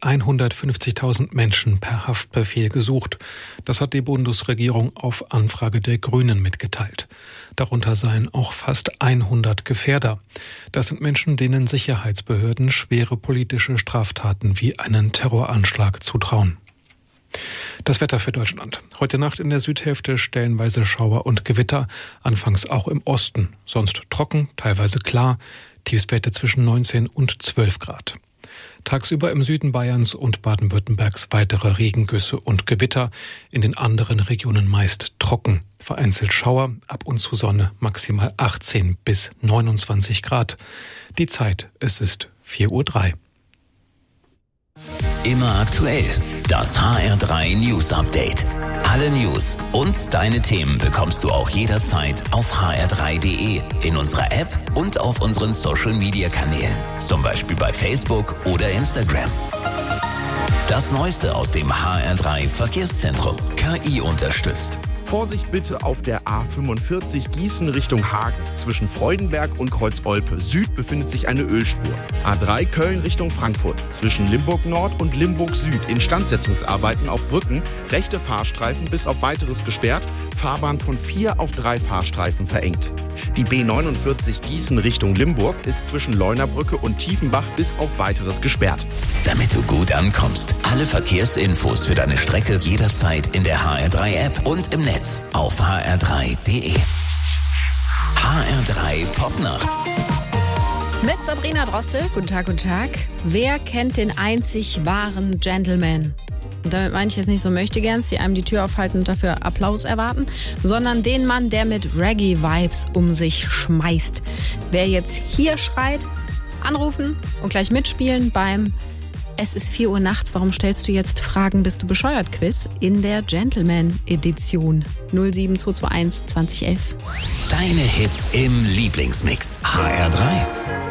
150.000 Menschen per Haftbefehl gesucht. Das hat die Bundesregierung auf Anfrage der Grünen mitgeteilt. Darunter seien auch fast 100 Gefährder. Das sind Menschen, denen Sicherheitsbehörden schwere politische Straftaten wie einen Terroranschlag zutrauen. Das Wetter für Deutschland. Heute Nacht in der Südhälfte stellenweise Schauer und Gewitter, anfangs auch im Osten. Sonst trocken, teilweise klar, Tiefstwerte zwischen 19 und 12 Grad. Tagsüber im Süden Bayerns und Baden-Württembergs weitere Regengüsse und Gewitter, in den anderen Regionen meist trocken. Vereinzelt Schauer, ab und zu Sonne, maximal 18 bis 29 Grad. Die Zeit, es ist 4:03 Uhr. Immer aktuell, das HR3 News Update. Alle News und deine Themen bekommst du auch jederzeit auf hr3.de, in unserer App und auf unseren Social-Media-Kanälen, zum Beispiel bei Facebook oder Instagram. Das Neueste aus dem HR3 Verkehrszentrum, KI unterstützt. Vorsicht bitte auf der A45 Gießen Richtung Hagen. Zwischen Freudenberg und Kreuz-Olpe Süd befindet sich eine Ölspur. A3 Köln Richtung Frankfurt. Zwischen Limburg Nord und Limburg Süd Instandsetzungsarbeiten auf Brücken. Rechte Fahrstreifen bis auf weiteres gesperrt. Fahrbahn von 4 auf 3 Fahrstreifen verengt. Die B49 Gießen Richtung Limburg ist zwischen Leunabrücke und Tiefenbach bis auf weiteres gesperrt. Damit du gut ankommst, alle Verkehrsinfos für deine Strecke jederzeit in der HR3-App und im Netz auf hr3.de. HR3 Popnacht. Mit Sabrina Drostel. Guten Tag, guten Tag. Wer kennt den einzig wahren Gentleman? Und damit meine ich jetzt nicht so Möchtegerns, die einem die Tür aufhalten und dafür Applaus erwarten, sondern den Mann, der mit Reggae-Vibes um sich schmeißt. Wer jetzt hier schreit, anrufen und gleich mitspielen beim Es ist 4 Uhr nachts, warum stellst du jetzt Fragen, bist du bescheuert Quiz in der Gentleman-Edition 07221 2011. Deine Hits im Lieblingsmix. HR3.